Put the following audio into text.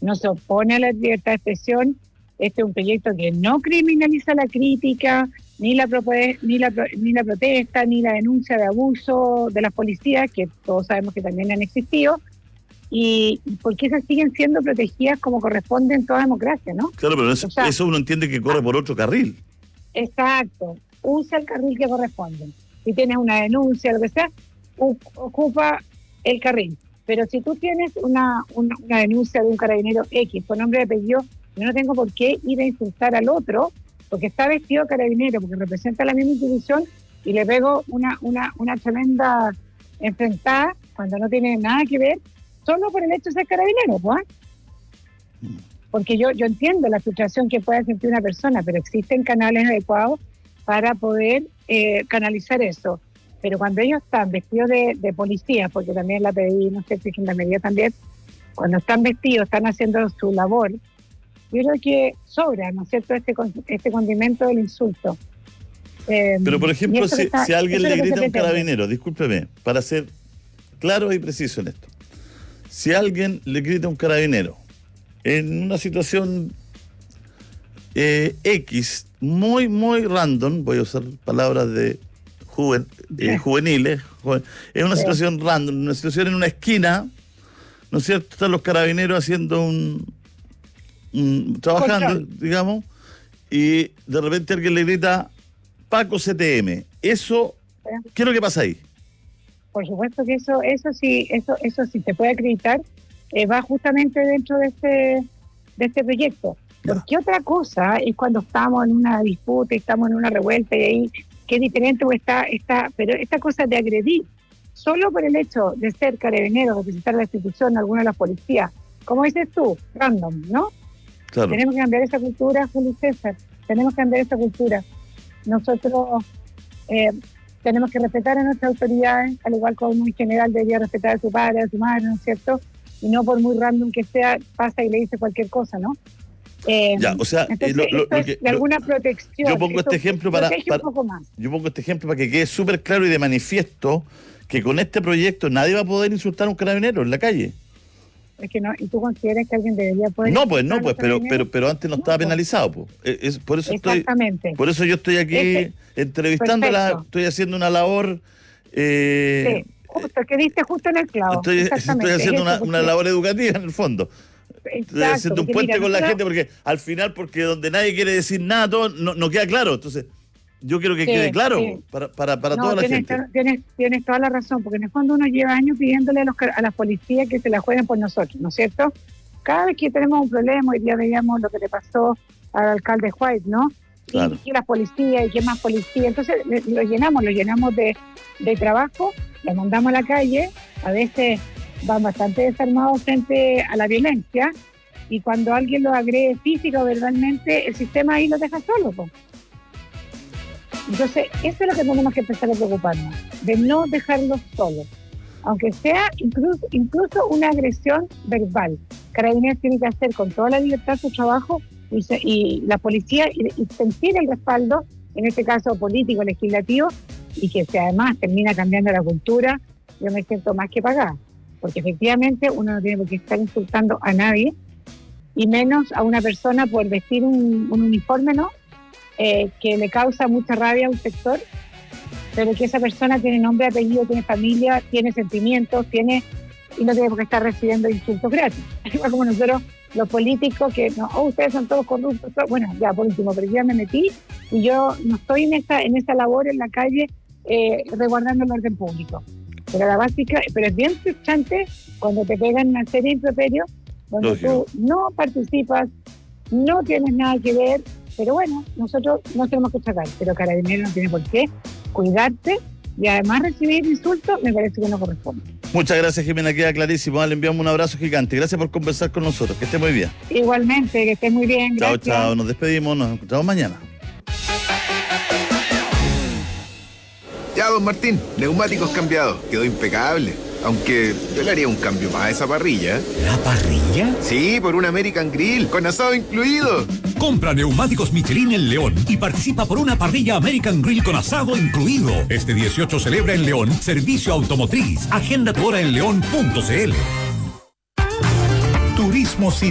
no se opone a la libertad de expresión. Este es un proyecto que no criminaliza la crítica, ni la protesta, ni la denuncia de abuso de las policías, que todos sabemos que también han existido, y porque esas siguen siendo protegidas como corresponde en toda democracia, ¿no? Claro, pero eso uno entiende que corre por otro carril. Exacto, usa el carril que corresponde. Si tienes una denuncia, lo que sea, ocupa el carril. Pero si tú tienes una denuncia de un carabinero X con nombre y apellido, yo no tengo por qué ir a insultar al otro porque está vestido de carabinero, porque representa la misma institución, y le pego una tremenda enfrentada cuando no tiene nada que ver, solo por el hecho de ser carabinero, pues. Porque yo entiendo la frustración que puede sentir una persona, pero existen canales adecuados para poder canalizar eso. Pero cuando ellos están vestidos de policía, porque también la PDI, no sé si Gendarmería también, cuando están vestidos, están haciendo su labor, yo creo que sobra, ¿no es cierto?, este condimento del insulto. Pero, por ejemplo, si alguien le grita a un carabinero, discúlpeme, para ser claro y preciso en esto, si alguien le grita a un carabinero en una situación X, muy, muy random, voy a usar palabras de juveniles, es una situación random, una situación en una esquina, ¿no es cierto?, están los carabineros haciendo trabajando, digamos, y de repente alguien le grita Paco CTM. Eso, ¿qué es lo que pasa ahí? Por supuesto que eso sí se puede acreditar, va justamente dentro de este proyecto. Porque otra cosa es cuando estamos en una disputa, estamos en una revuelta, y ahí que es diferente, o pero esta cosa de agredir solo por el hecho de ser carabinero, representar la institución, alguna de las policías, como dices tú, random, ¿no? Claro. Tenemos que cambiar esa cultura, Julio César, tenemos que cambiar esa cultura. Nosotros tenemos que respetar a nuestras autoridades, al igual como un general debería respetar a su padre, a su madre, ¿no es cierto? Y no por muy random que sea, pasa y le dice cualquier cosa, ¿no? Ya, o sea, entonces, de alguna protección. Yo pongo este ejemplo yo pongo este ejemplo para que quede súper claro y de manifiesto que con este proyecto nadie va a poder insultar a un carabinero en la calle. Es que no, ¿y tú consideras que alguien debería poder? No, pero antes no estaba penalizado, pues. Por eso exactamente. Por eso yo estoy aquí entrevistándola, perfecto. Estoy haciendo una labor. Sí, justo, que diste justo en el clavo. Estoy haciendo una labor educativa en el fondo. Estoy haciendo un puente con la gente, porque al final, porque donde nadie quiere decir nada, todo no queda claro. Entonces, yo quiero que quede claro para toda la gente. Tienes toda la razón, porque en el fondo uno lleva años pidiéndole a las policías que se la jueguen por nosotros, ¿no es cierto? Cada vez que tenemos un problema, hoy día veíamos lo que le pasó al alcalde White, ¿no? Claro. Y las policías, y qué más policía. Entonces lo llenamos de trabajo, lo mandamos a la calle, a veces van bastante desarmados frente a la violencia, y cuando alguien los agrede física o verbalmente, el sistema ahí los deja solos, pues. Entonces, eso es lo que tenemos que empezar a preocuparnos, de no dejarlos solos, aunque sea incluso una agresión verbal. Carabineros tiene que hacer con toda la libertad su trabajo, y la policía, y sentir el respaldo, en este caso político, legislativo, y que si además termina cambiando la cultura, yo me siento más que pagada, porque efectivamente uno no tiene por qué estar insultando a nadie, y menos a una persona por vestir un uniforme, ¿no? Que le causa mucha rabia a un sector, pero que esa persona tiene nombre, apellido, tiene familia, tiene sentimientos, y no tiene por qué estar recibiendo insultos gratis. Igual como nosotros, los políticos, que no, ustedes son todos corruptos, bueno, ya por último, pero ya me metí, y yo no estoy en esa labor en la calle resguardando el orden público. Pero la básica, pero es bien frustrante cuando te pegan una serie de improperios donde Lógico. tú no participas, no tienes nada que ver. Pero bueno, nosotros no tenemos que sacar, pero Carabineros no tiene por qué cuidarte, y además recibir insultos me parece que no corresponde. Muchas gracias, Jimena, queda clarísimo. Le enviamos un abrazo gigante. Gracias por conversar con nosotros. Que esté muy bien. Igualmente, que estés muy bien. Chao, Gracias. chao. Nos despedimos. Nos encontramos mañana. Ya, don Martín, neumáticos cambiados. Quedó impecable. Aunque yo le haría un cambio más a esa parrilla. ¿La parrilla? Sí, por un American Grill, con asado incluido. Compra neumáticos Michelin en León y participa por una parrilla American Grill con asado incluido. Este 18 celebra en León Servicio Automotriz. Agenda tu hora en león.cl. Turismo